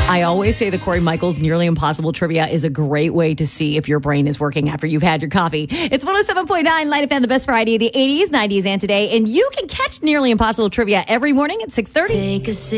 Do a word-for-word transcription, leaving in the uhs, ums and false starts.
I always say the Corey Michaels Nearly Impossible Trivia is a great way to see if your brain is working after you've had your coffee. It's one oh seven point nine Light F M, the best variety of the eighties, nineties, and today. And you can catch Nearly Impossible Trivia every morning at six thirty. Take a sip.